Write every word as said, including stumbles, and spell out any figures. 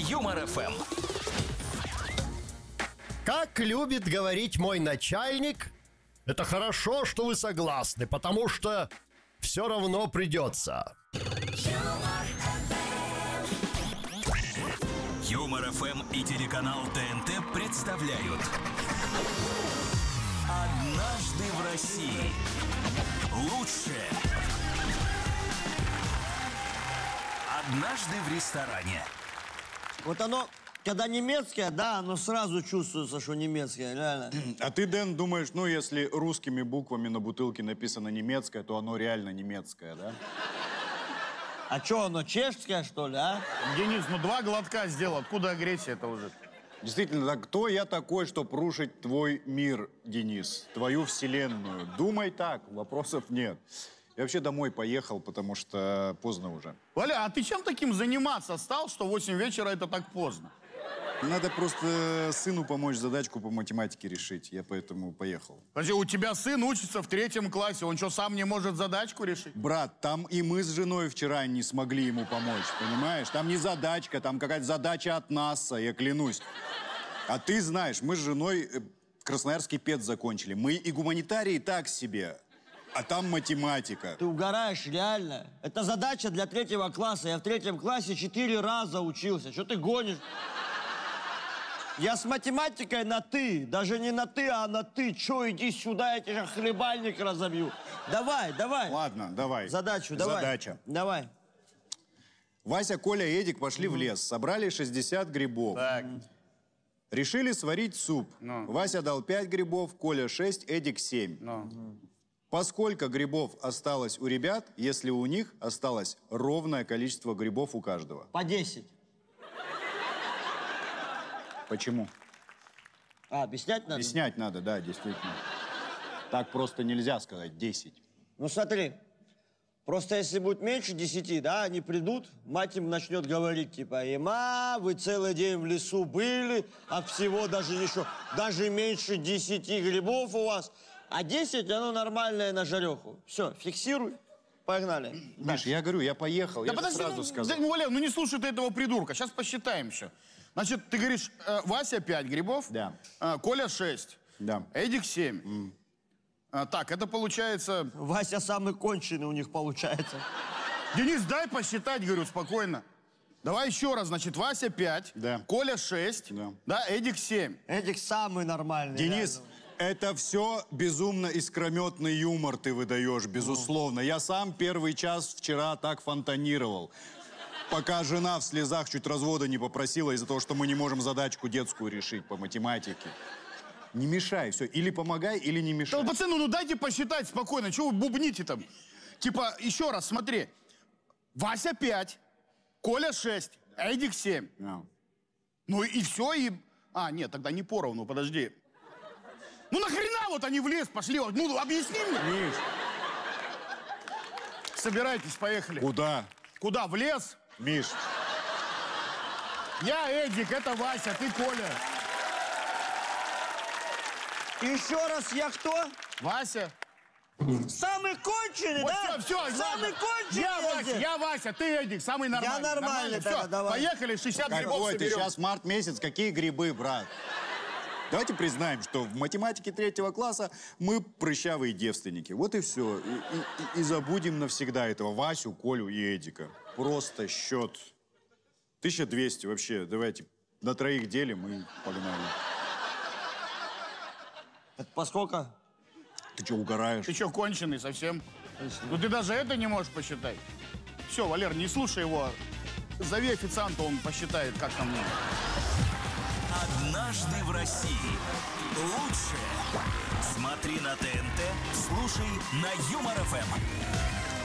Юмор ФМ. Как любит говорить мой начальник, это хорошо, что вы согласны, потому что все равно придется. Юмор ФМ и телеканал ТНТ представляют «Однажды в России». Лучшее. Однажды в ресторане. Вот оно, когда немецкое, да, оно сразу чувствуется, что немецкое, реально. А ты, Дэн, думаешь, ну, если русскими буквами на бутылке написано немецкое, то оно реально немецкое, да? А что, оно чешское, что ли, а? Денис, ну два глотка сделал, откуда агрессия-то уже? Действительно, так кто я такой, чтобы рушить твой мир, Денис? Твою вселенную? Думай так, вопросов нет. Я вообще домой поехал, потому что поздно уже. Валя, а ты чем таким заниматься стал, что в восемь вечера это так поздно? Надо просто сыну помочь задачку по математике решить. Я поэтому поехал. Подожди, у тебя сын учится в третьем классе, он что, сам не может задачку решить? Брат, там и мы с женой вчера не смогли ему помочь, понимаешь? Там не задачка, там какая-то задача от НАСА, я клянусь. А ты знаешь, мы с женой Красноярский пед закончили. Мы и гуманитарии так себе, а там математика. Ты угораешь, реально. Это задача для третьего класса. Я в третьем классе четыре раза учился. Что ты гонишь? Я с математикой на «ты». Даже не на «ты», а на «ты». Че, иди сюда, я тебе хлебальник разобью. Давай, давай. Ладно, давай. Задачу, давай. Задача. Давай. Вася, Коля и Эдик пошли в лес, собрали шестьдесят грибов. Так. Решили сварить суп. Ну. Вася дал пять грибов, Коля шесть, Эдик семь. Ну. Поскольку грибов осталось у ребят, если у них осталось ровное количество грибов у каждого? По десять. Почему? А, объяснять надо? Объяснять надо, да, действительно. Так просто нельзя сказать десять. Ну смотри, просто если будет меньше десяти, да, они придут, мать им начнет говорить, типа, «Ема, вы целый день в лесу были, от всего даже еще, даже меньше десяти грибов у вас, а десять, оно нормальное на жареху». Все, фиксируй, погнали. Миш, я говорю, я поехал, Да я же подожди, сразу ну, сказал. да, ну, Валя, ну не слушай ты этого придурка, сейчас посчитаем все. Значит, ты говоришь, э, Вася пять грибов, Да. э, Коля шесть, Да. Эдик семь. Mm. А, так, это получается... Вася самый конченый у них получается. Денис, дай посчитать, говорю, спокойно. Давай еще раз, значит, Вася пять, Да. Коля шесть, Да. да, Эдик семь. Эдик самый нормальный. Денис, реально. это все безумно искрометный юмор ты выдаешь, безусловно. Я сам первый час вчера так фонтанировал. Пока жена в слезах чуть развода не попросила из-за того, что мы не можем задачку детскую решить по математике. Не мешай, все. Или помогай, или не мешай. Да, пацаны, ну дайте посчитать спокойно, чего вы бубните там? Типа, еще раз, смотри. Вася пять, Коля шесть, Эдик семь. Yeah. Ну и все, и... А, нет, тогда не поровну, подожди. Ну нахрена вот они в лес пошли? Ну, объясни мне. Миш. Собирайтесь, поехали. Куда? Куда, в лес? Миш. Я Эдик, это Вася, ты Коля. Еще раз, я кто? Вася. Самый конченый, Вот да? все, все, Самый конченый. Я я Вася, здесь. я Вася, ты Эдик, самый нормальный. Я нормальный, Все, тогда давай. поехали, шестьдесят грибов Какой ты? соберем. Сейчас март месяц, какие грибы, брат? Давайте признаем, что в математике третьего класса мы прыщавые девственники. Вот и все. И, и- и забудем навсегда этого Васю, Колю и Эдика. Просто счет. тысяча двести вообще. Давайте на троих делим и погнали. Это по сколько? Ты что, угораешь? Ты что, конченый совсем? Ну ты даже это не можешь посчитать. Все, Валер, не слушай его. Зови официанта, он посчитает, как там. «Однажды в России». Лучшее. Смотри на ТНТ, слушай на Юмор ФМ.